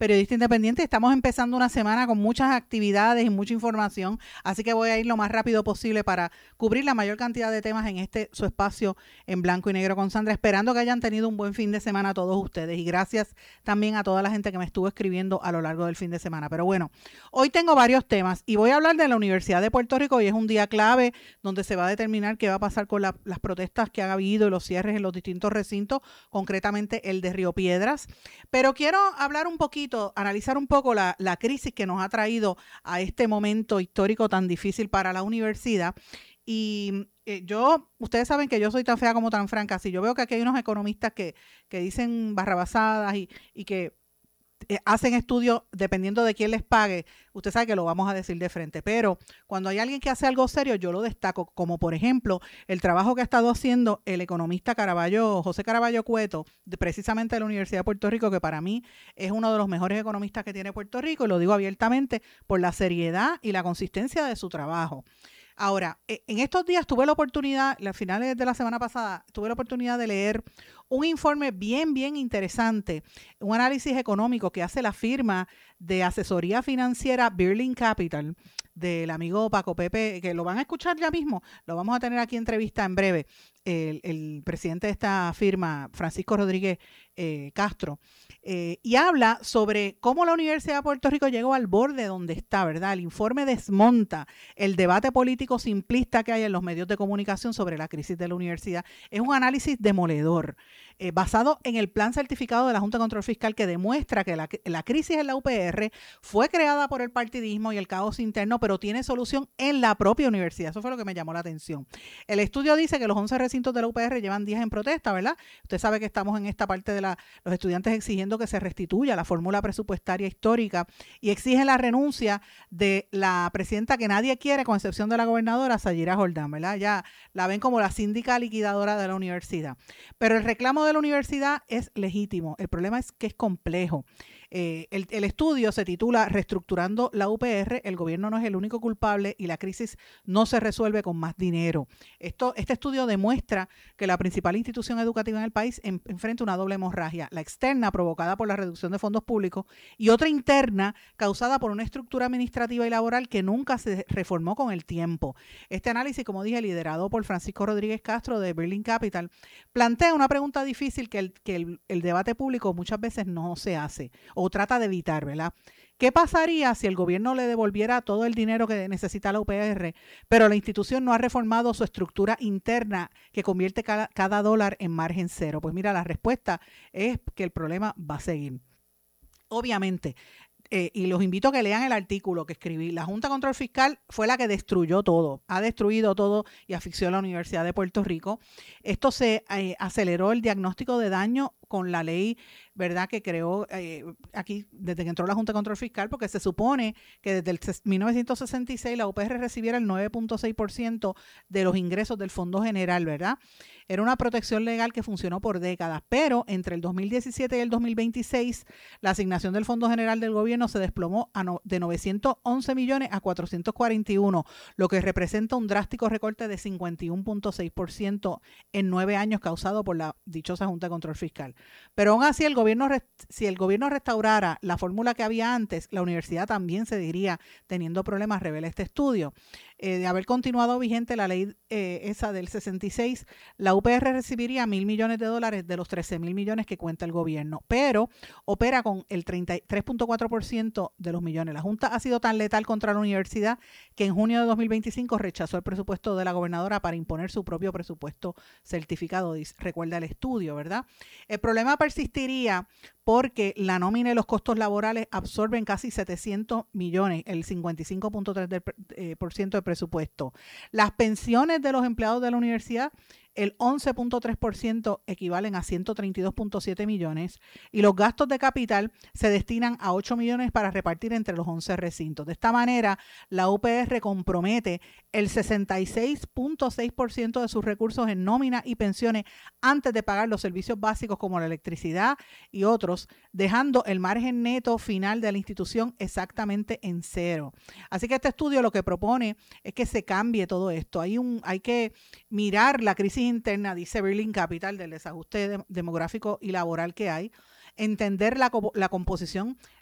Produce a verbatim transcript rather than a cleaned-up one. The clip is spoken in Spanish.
periodista independiente. Estamos empezando una semana con muchas actividades y mucha información, así que voy a ir lo más rápido posible para cubrir la mayor cantidad de temas en este su espacio en blanco y negro con Sandra, esperando que hayan tenido un buen fin de semana todos ustedes, y gracias también a toda la gente que me estuvo escribiendo a lo largo del fin de semana. Pero bueno, hoy tengo varios temas y voy a hablar de la Universidad de Puerto Rico. Hoy es un día clave donde se va a determinar qué va a pasar con la, las protestas que han habido y los cierres en los distintos recintos, concretamente el de Río Piedras. Pero quiero hablar un poquito, analizar un poco la, la crisis que nos ha traído a este momento histórico tan difícil para la universidad. Y eh, yo, ustedes saben que yo soy tan fea como tan franca. Si yo veo que aquí hay unos economistas que, que dicen barrabasadas y, y que eh, hacen estudios dependiendo de quién les pague, usted sabe que lo vamos a decir de frente. Pero cuando hay alguien que hace algo serio, yo lo destaco, como por ejemplo el trabajo que ha estado haciendo el economista Caraballo, José Caraballo Cueto, de, precisamente de la Universidad de Puerto Rico, que para mí es uno de los mejores economistas que tiene Puerto Rico, y lo digo abiertamente por la seriedad y la consistencia de su trabajo. Ahora, en estos días tuve la oportunidad, a finales de la semana pasada, tuve la oportunidad de leer un informe bien, bien interesante, un análisis económico que hace la firma de asesoría financiera Birling Capital, del amigo Paco Pepe, que lo van a escuchar ya mismo, lo vamos a tener aquí en entrevista en breve, el, el presidente de esta firma, Francisco Rodríguez eh, Castro, eh, y habla sobre cómo la Universidad de Puerto Rico llegó al borde donde está, ¿verdad? El informe desmonta el debate político simplista que hay en los medios de comunicación sobre la crisis de la universidad. Es un análisis demoledor, eh, basado en el plan certificado de la Junta de Control Fiscal, que demuestra que la, la crisis en la U P R fue creada por el partidismo y el caos interno, pero tiene solución en la propia universidad. Eso fue lo que me llamó la atención. El estudio dice que los once recintos de la U P R llevan días en protesta, ¿verdad? Usted sabe que estamos en esta parte de la, los estudiantes exigiendo que se restituya la fórmula presupuestaria histórica y exigen la renuncia de la presidenta que nadie quiere, con excepción de la gobernadora Sayira Jordán, ¿verdad? Ya la ven como la síndica liquidadora de la universidad. Pero el reclamo de la universidad es legítimo. El problema es que es complejo. Eh, el, el estudio se titula Reestructurando la U P R, el gobierno no es el único culpable y la crisis no se resuelve con más dinero. Esto, este estudio demuestra que la principal institución educativa en el país en, enfrenta una doble hemorragia, la externa provocada por la reducción de fondos públicos y otra interna causada por una estructura administrativa y laboral que nunca se reformó con el tiempo. Este análisis, como dije, liderado por Francisco Rodríguez Castro de Birling Capital, plantea una pregunta difícil que el, que el, el debate público muchas veces no se hace o trata de evitar, ¿verdad? ¿Qué pasaría si el gobierno le devolviera todo el dinero que necesita la U P R, pero la institución no ha reformado su estructura interna que convierte cada, cada dólar en margen cero? Pues mira, la respuesta es que el problema va a seguir. Obviamente, eh, y los invito a que lean el artículo que escribí. La Junta de Control Fiscal fue la que destruyó todo, ha destruido todo y asfixió a la Universidad de Puerto Rico. Esto se eh, aceleró el diagnóstico de daño con la ley, ¿verdad?, que creó eh, aquí desde que entró la Junta de Control Fiscal, porque se supone que desde el mil novecientos sesenta y seis la U P R recibiera el nueve punto seis por ciento de los ingresos del Fondo General, ¿verdad? Era una protección legal que funcionó por décadas, pero entre el dos mil diecisiete y el dos mil veintiséis la asignación del Fondo General del Gobierno se desplomó a no, de novecientos once millones a cuatrocientos cuarenta y uno, lo que representa un drástico recorte de cincuenta y uno punto seis por ciento en nueve años causado por la dichosa Junta de Control Fiscal. Pero aún así, el gobierno, si el gobierno restaurara la fórmula que había antes, la universidad también seguiría teniendo problemas, revela este estudio. Eh, de haber continuado vigente la ley eh, esa del sesenta y seis, la U P R recibiría mil millones de dólares de los trece mil millones que cuenta el gobierno, pero opera con el treinta y tres punto cuatro por ciento de los millones. La Junta ha sido tan letal contra la universidad que en junio de dos mil veinticinco rechazó el presupuesto de la gobernadora para imponer su propio presupuesto certificado, dice, recuerda el estudio, ¿verdad? El problema persistiría porque la nómina y los costos laborales absorben casi setecientos millones, el cincuenta y cinco punto tres por ciento del presupuesto. Las pensiones de los empleados de la universidad, el once punto tres por ciento equivalen a ciento treinta y dos punto siete millones y los gastos de capital se destinan a ocho millones para repartir entre los once recintos. De esta manera, la U P R compromete el sesenta y seis punto seis por ciento de sus recursos en nómina y pensiones antes de pagar los servicios básicos como la electricidad y otros, dejando el margen neto final de la institución exactamente en cero. Así que este estudio lo que propone es que se cambie todo esto. Hay, un, hay que mirar la crisis interna, dice Birling Capital, del desajuste de, demográfico y laboral que hay, entender la, la composición